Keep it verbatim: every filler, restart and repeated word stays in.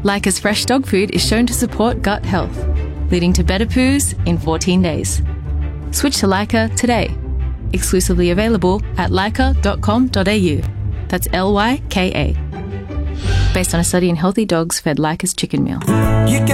Lyca's fresh dog food is shown to support gut health, leading to better poos in fourteen days. Switch to Lyca today. Exclusively available at lyca dot com dot a u. That's L Y K A. Based on a study in healthy dogs fed Lyca's chicken meal. You got